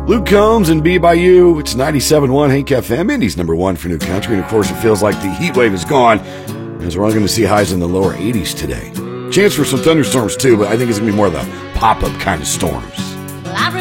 Luke Combs and Be By You. It's 97.1 Hank FM, Indy's number one for new country. And, of course, it feels like the heat wave is gone, as we're only going to see highs in the lower 80s today. Chance for some thunderstorms, too, but I think it's going to be more of the pop-up kind of storms.